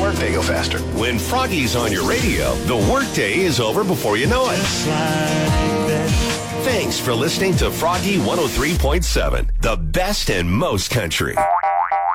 workday go faster. When Froggy's on your radio, the workday is over before you know it. Thanks for listening to Froggy 103.7, the best and most country.